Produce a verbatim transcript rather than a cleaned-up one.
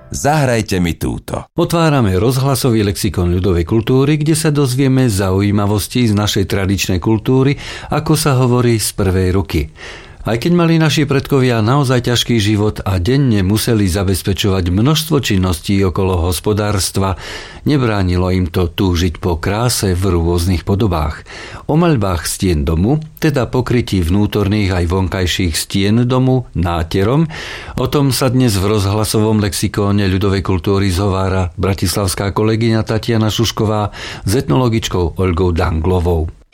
Zahrajte mi túto. Otvárame rozhlasový lexikon ľudovej kultúry, kde sa dozvieme zaujímavosti z našej tradičnej kultúry, ako sa hovorí z prvej ruky. Aj keď mali naši predkovia naozaj ťažký život a denne museli zabezpečovať množstvo činností okolo hospodárstva, nebránilo im to túžiť po kráse v rôznych podobách. O maľbách stien domu, teda pokrytí vnútorných aj vonkajších stien domu náterom, o tom sa dnes v rozhlasovom lexikóne ľudovej kultúry zhovára bratislavská kolegyňa Tatiana Šušková s etnologičkou Olgou Danglovou.